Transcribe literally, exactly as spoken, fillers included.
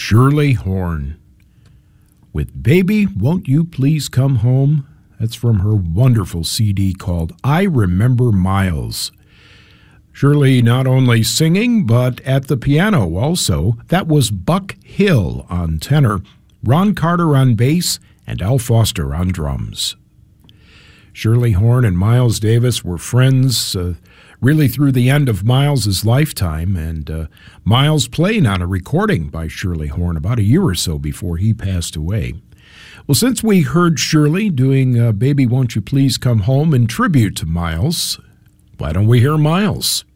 Shirley Horn with Baby, Won't You Please Come Home? That's from her wonderful C D called I Remember Miles. Shirley not only singing, but at the piano also. That was Buck Hill on tenor, Ron Carter on bass, and Al Foster on drums. Shirley Horn and Miles Davis were friends uh, really through the end of Miles's lifetime, and uh, Miles played on a recording by Shirley Horn about a year or so before he passed away. Well, since we heard Shirley doing uh, Baby, Won't You Please Come Home in tribute to Miles, why don't we hear Miles?